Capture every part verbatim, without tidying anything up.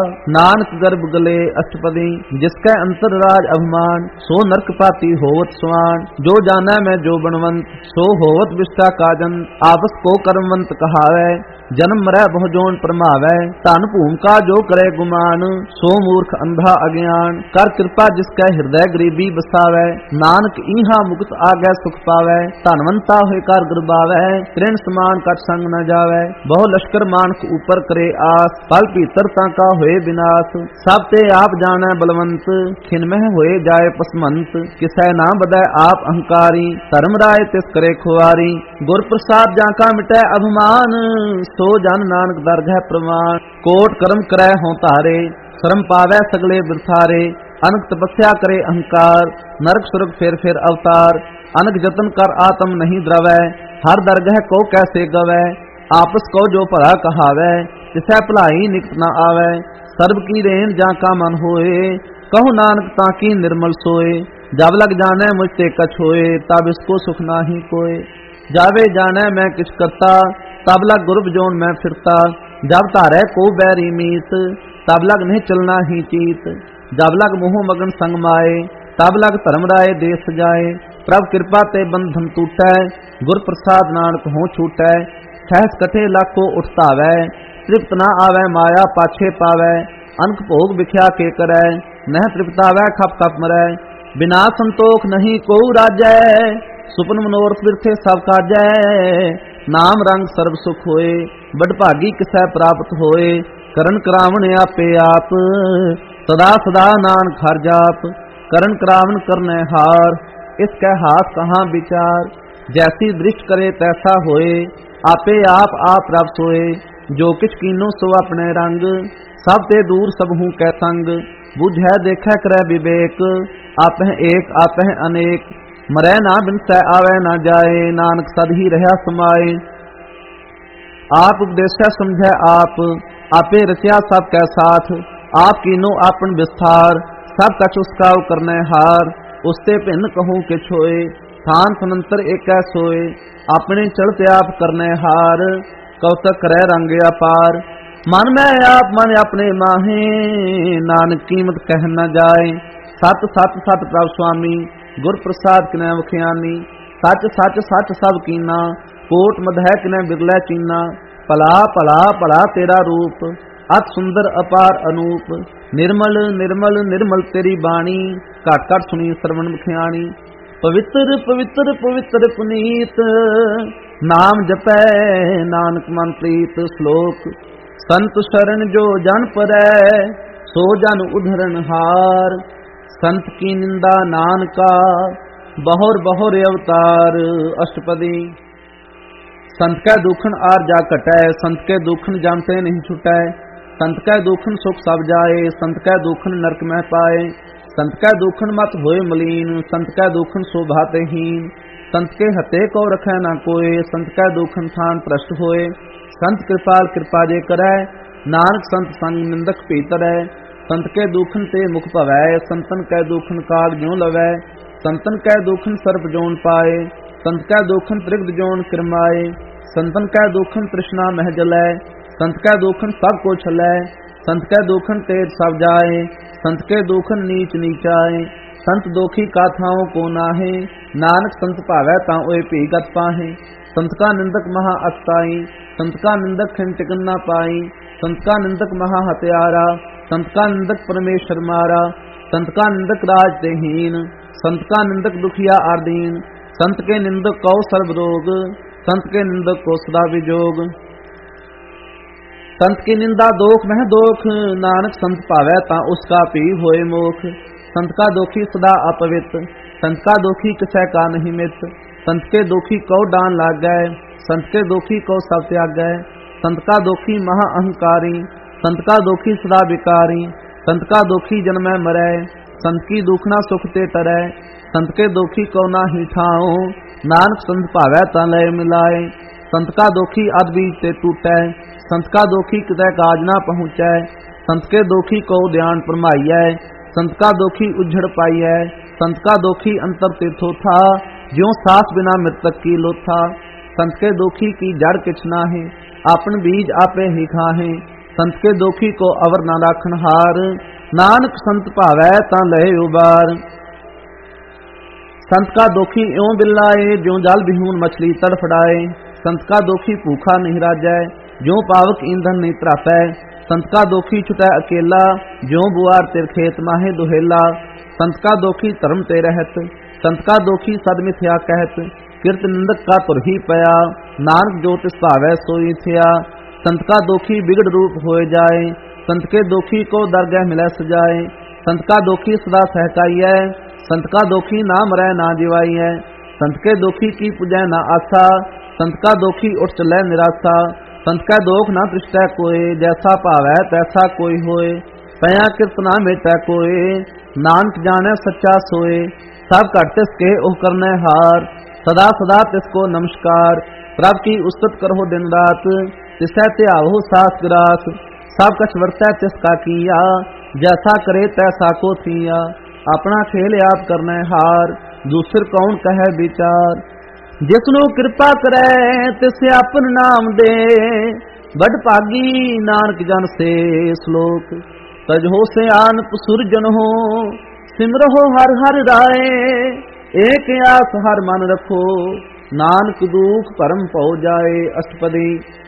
नानक गर्भ गले अष्टपदी, जिसकै अंतर राज अभिमान, सो नरक पाती होवत स्वान। जो जानै मैं जो बनवंत, सो होवत विष्टा काजन। आपस को कर्मवंत कहावै, जन्म मरै बहु जोन परमावै। धन भूम का जो करे गुमान, सो मूर्ख अंधा अज्ञान। कर कृपा जिसकै हृदय गरीबी बसावै, नानक ईहा मुक्त आगै सुख पावै। धनवंता होए कर गरबावै, तृण समान कट संग न जावै। बहु लश्कर मानक ऊपर करे आस, पल भीतर ताका होए विनाश। सब ते आप जानै बलवंत, खिनमह होए जाए पसमंत। किसै ना बदै आप अहंकारी, धर्म राय तिस करे खुआरी। गुर प्रसाद जाका मिटै अभिमान, सो जन नानक दर्ज है प्रमाण। कोट कर्म करै हों तारे, शर्म पावै सगले बिरथारे। अनक तपस्या करे अहंकार, नरक सुरग फिर फिर अवतार। अनक जतन कर आत्म नहीं द्रवै, हर दरगह को कैसे गवै। आपस को जो भला कहावै, तिसै भलाई निकट न आवै। सर्ब की रेन जाका मन होए, कहु नानक ताकी निर्मल सोए। जब लग जाने मुझ ते कछ होए, तब इसको सुख नाही कोय। जावे जाने मैं किछ करता, तब लग गुरब जोन मैं फिरता। जब तारे को बैरी मीत, तब लग नहीं चलना ही चीत। जब लग मोह मगन संग माए, तब लग धर्म राय देश जाए। प्रभ कृपा ते बंधन टूटै, गुर प्रसाद नानक हों छूटै। सहस कठे लाखो उठतावै, तृप्त न आवै माया पाछे पावै। अनक भोग बिख्या के करै, नह तृप्तावै खप खप मरै। बिना संतोख नहीं को राजै, सुपन मनोरथ बिरथे सब काजै। नाम रंग सर्व सुख होए, बडभागी किसै प्राप्त होए। करन करावन आपे आप, सदा सदा नानक हर जाप। करन करावन करनै हार, इसकै हाथ कहाँ विचार। जैसी दृष्ट करे तैसा होए, आपे आप आप रब सोए। जो किछ कीनो सो अपने रंग, सब ते दूर सब हूँ कै संग। बुझै देखै करै विवेक, आपह एक आपह अनेक। मरै ना बिनसै आवे ना जाए, नानक सद ही रहा समाए। आप उपदेशै समझै आप, आपे रचया सब कै साथ। आप कीनो आपन विस्तार, सब कछ उसका करनै हार। उसते भिन्न कहूँ किछ होए, थान सनंतर एकै सोए। अपने चलत आप करनै हार, कौतक करै रंग अपार। मन में आप मन अपने माहे, नानक कीमत कह न जाए। सत सत सत प्रभ स्वामी, गुर प्रसाद किनै मुखियानी। सच सच सच सब कीना, कोट मधै किनै बिरलै चीना। भला भला भला तेरा रूप, अत सुंदर अपार अनूप। निर्मल निर्मल निर्मल तेरी बाणी, घट घट सुनी श्रवण मुखियानी। पवित्र पवित्र पवित्र पुनीत, नाम जपै नानक मन प्रीत। श्लोक संत शरण जो जन परै, सो जन उधरण हार। संत की निंदा नानका, बहुर बहुर अवतार। अष्टपदी। संत कै दुखन आर जा कटै, संत के दुखन जानते नहीं छुटै। संत कै दुखन सुख सब जाए, संत कै दुखन नरक मह पाए। संत कै दुखन मत होए मलीन, संत कै दुखन शोभा ते हीन। संत के हते को रखै ना कोय, संत कै दुखन थान भ्रष्ट होए। संत कृपाल कृपा जे करै, नानक संत संग निंदक भीतरै। संत के दुखन ते मुख भवै, संतन कै दुखन काग ज्यों लवै। संतन कै दुखन सर्प जोन पाए, संत कै दुखन त्रिगद जोन किरमाए। संतन कै दुखन तृष्णा मह जलै, संत कै दुखन सब को छलै। संत कै दुखन तेज सब जाए, संत के दुखन नीच नीचाए। संत दोखी काथाओं को नाहे, नानक संत भावै तां ओए भीगत पाहे। संत का निंदक महा अछताई, संत का निंदक खिन टिकन ना पाई। संत का निंदक महा हत्यारा, संत का निंदक परमेश्वर मारा। संत का निंदक राज ते हीन, संत का निंदक दुखिया आर्दीन। संत के निंदक को सर्व रोग, संत के निंदक को सदा विजोग। संत की निंदा दोख मह दोख, नानक संत पावै तां उसका पी होए मोख। संत का दोखी सदा अपवित्र, संत का दोखी किसै का नहीं मित। संत के दोखी को डान लाग गए, संत के दोखी को सब त्याग गए। संत का दोखी महा अहंकारी, संत का दोखी सदा विकारी। संत का दोखी जन्मै मरै, संत की दुखना सुख ते टरै। संत के दोखी को ना ही ठाओ, नानक संत भावै तां लय मिलाए। संत का दोखी अध बीज ते टूटै, संत का दोखी कितै काज ना पहुँचै। संत के दोखी को ध्यान फरमाइयै, संत का दोखी उज्झड़ पाइयै। संत का दोखी अंतर तीर्थो था, ज्यों सास बिना मृतक की लोथा। संत के दोखी की जड़ किछ नाहे, आपन बीज आपे ही खाहे। संत के दोखी को अवर न राखन हार, नानक संत भावै तां लहे उबार। संत का दोखी इਉਂ बिल्लाए, ज्यों जल बिहून मछली तड़फड़ाए। संत का दोखी भूखा नहीं राजै, ज्यों पावक ईंधन नहीं तरापै। संत का दोखी छुटै अकेला, ज्यों बुआर तिर खेत माहे दुहेला। संत का दोखी धर्म ते रहत, संत का दोखी सद मिथ्या कहत। किरत निंदक का तुर ही पया, नानक जो तिस भावै सोई थिया। संत का दोखी बिगड़ रूप होए जाए, संत के दोखी को दरगह मिलै सजाए। संत का दोखी सदा सहकाई है, संत का दोखी ना मरै ना जिवाई है। संत के दोखी की पुजै ना आसा, संत का दोखी उठ चलै निराशा। संत का दोख ना तृष्टै कोय, जैसा भावै तैसा कोई होए। पया किरत ना मेटै कोय, नानक जानै सच्चा सोए। सब घट तिसके ओह करनै हार, सदा सदा तिसको नमस्कार। प्रभ की उस्तत करहो दिन रात, तिसै ध्यावो सास ग्रास। सब कछ वरतै तिसका किया, जैसा करे तैसा को थिया। अपना खेल आप करनै हार, दूसर कौन कहे विचार। जिसनु कृपा करे तिस अपन नाम दे, बड़ भागी नानक जन से श्लोक। तजहो से आन पुसुर जन हो, सिमरहो हर हर राय। एक आस हर मन रखो, नानक दुख परम पौ जाए। अष्टपदी।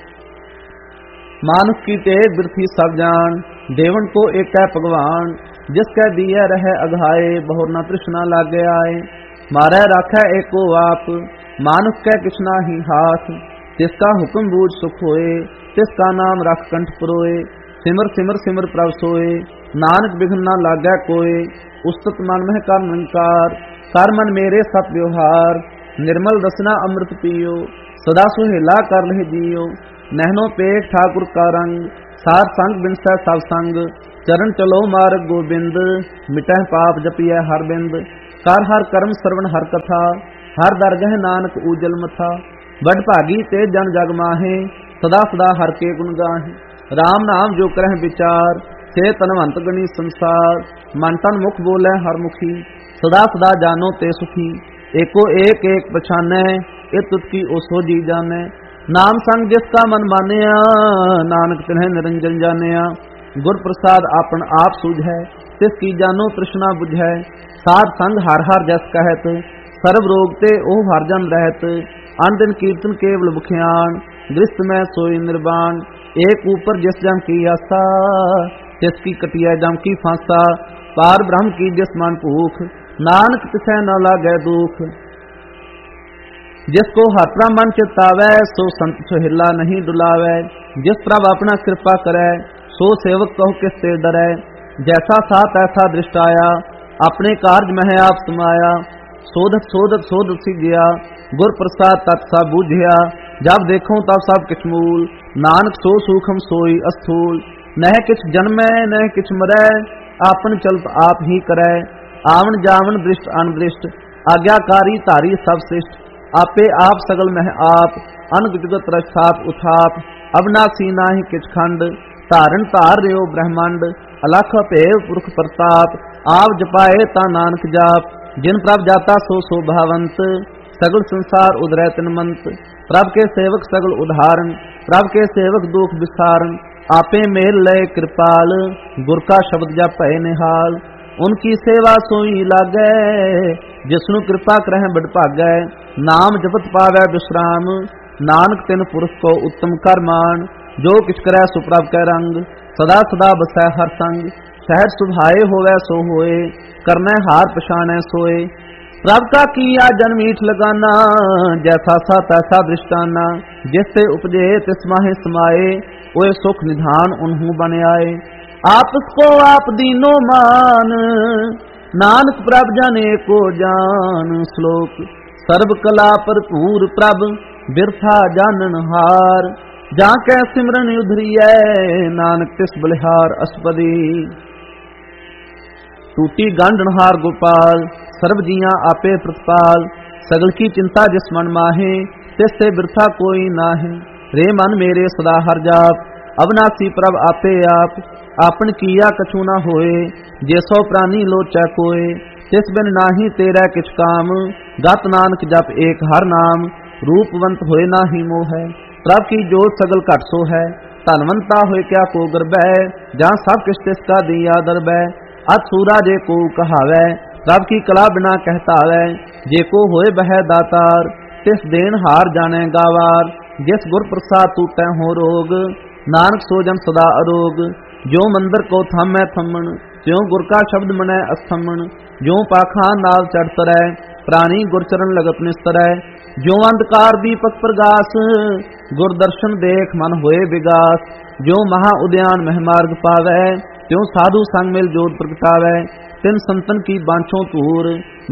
मानुष की तेग बिरथी सब जान, देवन को एक है भगवान। जिसकै दिया रहे अघाए, बहुर न तृष्णा लागे आए। मारै राखै एको आप, मानुष कै किछ नाहि हाथ। तिसका हुक्म बूझ सुख होए, तिसका नाम रख कंठ पुरोए। सिमर सिमर सिमर प्रभ सोए, नानक बिघ्न न लागै कोय। उस्तत मन मह कर निंकार, कर मन मेरे सत व्यवहार। निर्मल रसना अमृत पियो, सदा सुहेला कर लह जियो। नहनो पेट ठाकुर का रंग, सार संग बिनसै सब संग। चरण चलो मार्ग गोबिंद, मिटह पाप जपिय हर बिंद। कर हर कर्म श्रवण हर कथा, हर दरगह नानक उजल मथा। बड़ भागी ते जन जग माहे, सदा सदा हर के गुण गाहे। राम नाम जो करह विचार, से तनवंत गणी संसार। मन तन मुख बोले हर मुखी, सदा सदा जानो ते सुखी। एको एक एक पछानै, इत तुत की ओसो जी जानै। नाम संग जिसका मन मानिया, नानक तिन्ह निरंजन जानिया। गुर प्रसाद आपन आप सूझै, तिसकी जानो तृष्णा बुझै। साध संग हर हर जस कहत, सर्व रोग ते ओह हर जन रहत। अन दिन कीर्तन केवल बुखियान, दृष्ट में सोई निर्वाण। एक ऊपर जिस जम की आसा, तिसकी कटिया जम की फांसा। पार ब्रह्म की जिस मन भूख, नानक तिसै न लागै दुख। जिसको हर प्रभ मन चितावै, सो संत सुहेला नहीं डुलावै। जिस प्रभ अपना कृपा करै, सो सेवक कहो किस ते डरै। जैसा सा तैसा दृष्ट आया, अपने कार्य मह आप समाया। सोधत सोधत सोधत सी गया, गुर प्रसाद तत् सब बूझिया। जब देखो तब सब किछ मूल, नानक सो सूखम सोई अस्थूल। नह किछ जन्मै नह किछ मरै, आपन चलत आप ही करै। आवन जावन दृष्ट अनदृष्ट, आज्ञाकारी धारी सब श्रेष्ठ। आपे आप सगल मह आप, अनग जुगत रसाप उथाप। अविनाशी नाहि किछ खंड, धारण धार रयो ब्रह्मांड। अलख भेव पुरख प्रताप, आप जपाए ता नानक जाप। जिन प्रभ जाता सो शोभावंत, सगल संसार उदरै तिनमंत। प्रभ के सेवक सगल उदाहरण, प्रभ के सेवक दुख विसारण। आपे मेल लय कृपाल, गुर का शब्द जप भय निहाल। उनकी सेवा सोई लागै, जिसनु कृपा करह बड़ भागै। नाम जपत पावै विश्राम, नानक तिन पुरुष को उत्तम कर मान। जो किछ करै सो प्रभ कै रंग, सदा सदा बसै हर संग। सहज सुभाए होवै सो होए, करनै हार पछाणै सोए। प्रभ का किया जन मीठ लगाना, जैसा सा तैसा दृष्टाना। जिससे उपजे तिस माहे समाए, ओए सुख निधान उन्हू बन आए। आपस को आप दीनो मान, नानक प्रभ जाने को जान। श्लोक। सर्व कला भरपूर प्रभ, बिरथा जानन हार। जाकै सिमरन उधरियै, नानक तिस बलिहार। अष्टपदी। टूटी गांडनहार गोपाल, सर्व जियां आपे प्रतिपाल। सगल की चिंता जिस मन माहे, तिस से बिरथा कोई नाहे। रे मन मेरे सदा हर जाप, अविनाशी प्रभ आपे आप। आपन किया कछु न होए, जैसो प्राणी लोचै कोय। तिस बिन नाही तेरा किछ काम, गत नानक जप एक हर नाम। रूपवंत होए नाही मोह है, प्रभ की जोत सगल घट सो है। ਧਨਵੰਤਾ ਹੋਏ ਕਿਆ ਕੋ ਗਰਬੈ, ਜਾਂ ਸਭ ਕਿਛ ਤਿਸ ਕਾ ਦੀਆ ਦਰਬੈ। ਅਤ ਸੂਰਾ ਜੇ ਕੋ ਕਹਾਵੈ, ਪ੍ਰਭ ਕੀ ਕਲਾ ਬਿਨਾ ਕਹਿਤਾਵੈ। ਜੇ ਕੋ ਹੋਏ ਬਹਿ ਦਾਤਾਰ, ਤਿਸ ਦੇਣ ਹਾਰ ਜਾਣੈ ਗਾਵਾਰ। ਜਿਸ ਗੁਰ ਪ੍ਰਸਾਦ ਟੂਟੈ ਹੋ ਰੋਗ, ਨਾਨਕ ਸੋ ਜਨ ਸਦਾ ਅਰੋਗ। ਜੋ ਮੰਦਰ ਕੋ ਥਾਮੈ ਥੰਮਣ, ਤਿਉ ਗੁਰ ਕਾ ਸ਼ਬਦ ਮਨੈ ਅਸਥੰਮਣ। ਜੋ ਪਾਖਾਨ ਨਾਲ ਚੜ ਤਰੈ, ਪ੍ਰਾਣੀ ਗੁਰ ਚਰਨ ਲਗਤ ਨਿਸਤਰੈ। ਜੋ ਅੰਧਕਾਰ ਦੀਪਕ ਪ੍ਰਗਾਸ, ਗੁਰ ਦਰਸ਼ਨ ਦੇਖ ਮਨ ਹੋਏ ਵਿਗਾਸ। ਜੋ ਮਹਾ ਉਦਿਆਨ ਮਹਿ ਮਾਰਗ ਪਾਵੈ, ਤਿਉ ਸਾਧੂ ਸੰਗ ਮਿਲ ਜੋਤ ਪ੍ਰਗਟਾਵੈ। ਤਿਨ ਸੰਤਨ ਕੀ ਬਾਂਛੋਂ ਧੂਰ,